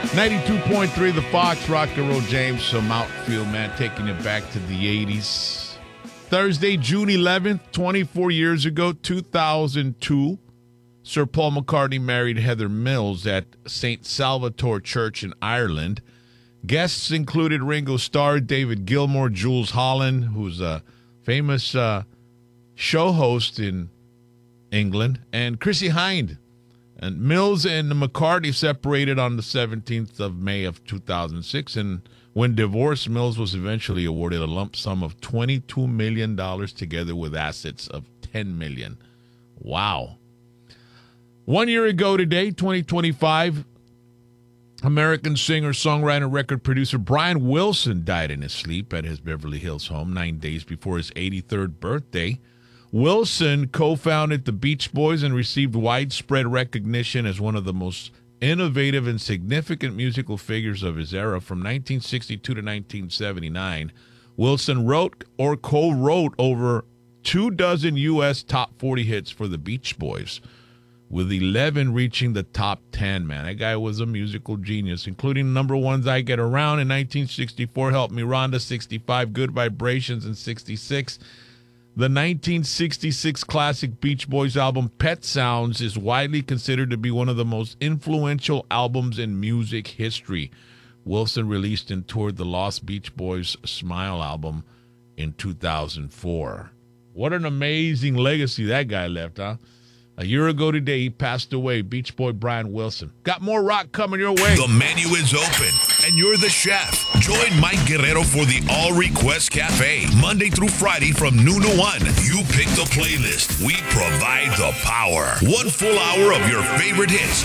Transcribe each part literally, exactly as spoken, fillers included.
ninety-two point three The Fox, Rock and Roll James, some outfield, man, taking it back to the eighties. Thursday, June eleventh, twenty-four years ago, two thousand two, Sir Paul McCartney married Heather Mills at Saint Salvator Church in Ireland. Guests included Ringo Starr, David Gilmour, Jools Holland, who's a famous uh, show host in England, and Chrissie Hynde. And Mills and McCartney separated on the seventeenth of May of two thousand six, and when divorced, Mills was eventually awarded a lump sum of twenty-two million dollars together with assets of ten million dollars. Wow. One year ago today, twenty twenty-five, American singer, songwriter, record producer Brian Wilson died in his sleep at his Beverly Hills home nine days before his eighty-third birthday. Wilson co-founded the Beach Boys and received widespread recognition as one of the most innovative and significant musical figures of his era. From nineteen sixty-two to nineteen seventy-nine, Wilson wrote or co-wrote over two dozen U S top forty hits for the Beach Boys, with eleven reaching the top ten, man. That guy was a musical genius, including number ones I Get Around in nineteen sixty-four, Help Me Rhonda, sixty-five, Good Vibrations in sixty-six. The nineteen sixty-six classic Beach Boys album Pet Sounds is widely considered to be one of the most influential albums in music history. Wilson released and toured the Lost Beach Boys Smile album in two thousand four. What an amazing legacy that guy left, huh? A year ago today, he passed away, Beach Boy Brian Wilson. Got more rock coming your way. The menu is open, and you're the chef. Join Mike Guerrero for the All Request Cafe, Monday through Friday from noon to one. You pick the playlist. We provide the power. One full hour of your favorite hits.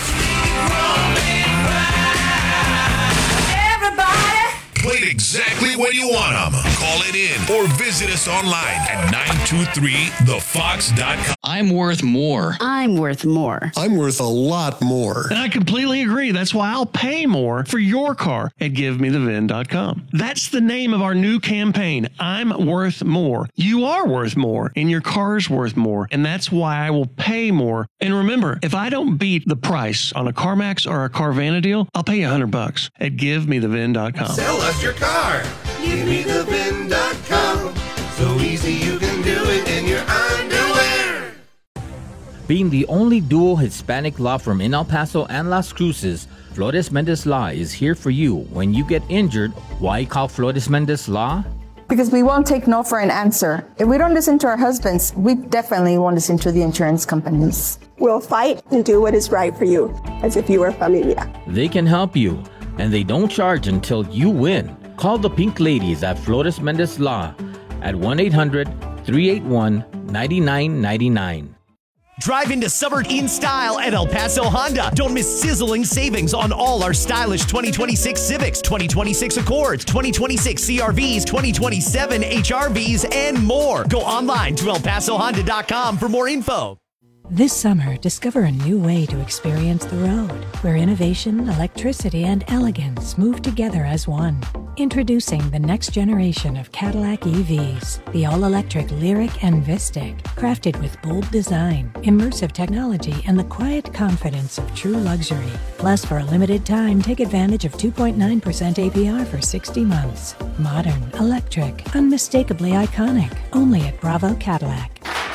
Everybody! Played exactly when you want them. Call it in or visit us online at nine two three the fox dot com. I'm worth more. I'm worth more. I'm worth a lot more. And I completely agree. That's why I'll pay more for your car at give me the V I N dot com. That's the name of our new campaign. I'm worth more. You are worth more, and your car's worth more. And that's why I will pay more. And remember, if I don't beat the price on a CarMax or a Carvana deal, I'll pay you one hundred bucks at give me the V I N dot com. Sell us your car. give me the V I N dot com. So easy you can do it in your underwear. Being the only dual Hispanic law firm in El Paso and Las Cruces, Flores Mendez Law is here for you when you get injured. Why call Flores Mendez Law? Because we won't take no for an answer. If we don't listen to our husbands, we definitely won't listen to the insurance companies. We'll fight and do what is right for you, as if you were familia. They can help you, and they don't charge until you win. Call the Pink Ladies at Flores Mendez Law at one eight hundred, three eight one, nine nine nine nine. Drive into summer in style at El Paso Honda. Don't miss sizzling savings on all our stylish twenty twenty-six Civics, twenty twenty-six Accords, twenty twenty-six C R Vs, twenty twenty-seven H R Vs, and more. Go online to el paso honda dot com for more info. This summer, discover a new way to experience the road, where innovation, electricity, and elegance move together as one. Introducing the next generation of Cadillac E Vs, the all-electric Lyriq and Vistiq, crafted with bold design, immersive technology, and the quiet confidence of true luxury. Plus, for a limited time, take advantage of two point nine percent A P R for sixty months. Modern, electric, unmistakably iconic. Only at Bravo Cadillac.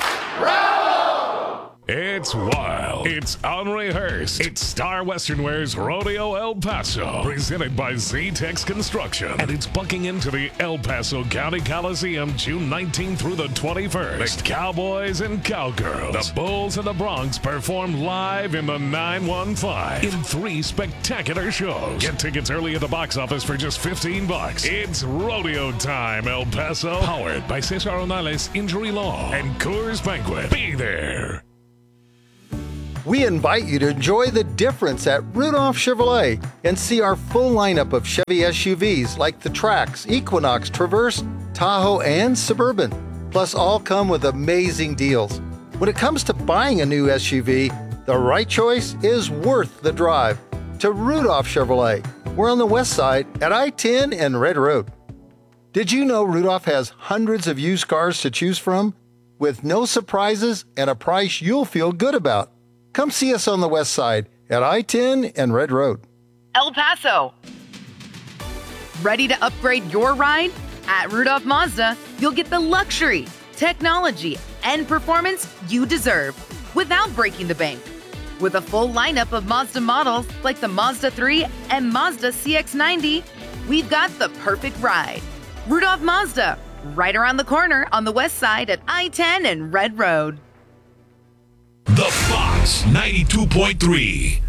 It's wild. It's unrehearsed. It's Star Western Wear's Rodeo El Paso, presented by Z-Tex Construction. And it's bucking into the El Paso County Coliseum June nineteenth through the twenty-first. The Cowboys and Cowgirls, the Bulls and the Bronx perform live in the nine one five in three spectacular shows. Get tickets early at the box office for just fifteen bucks. It's rodeo time, El Paso. Powered by Cesar Onales Injury Law and Coors Banquet. Be there. We invite you to enjoy the difference at Rudolph Chevrolet and see our full lineup of Chevy S U Vs like the Trax, Equinox, Traverse, Tahoe, and Suburban. Plus, all come with amazing deals. When it comes to buying a new S U V, the right choice is worth the drive. To Rudolph Chevrolet. We're on the west side at I ten and Red Road. Did you know Rudolph has hundreds of used cars to choose from? With no surprises and a price you'll feel good about. Come see us on the west side at I ten and Red Road. El Paso. Ready to upgrade your ride? At Rudolph Mazda, you'll get the luxury, technology, and performance you deserve without breaking the bank. With a full lineup of Mazda models like the Mazda three and Mazda C X ninety, we've got the perfect ride. Rudolph Mazda, right around the corner on the west side at I ten and Red Road. The Fox ninety-two point three.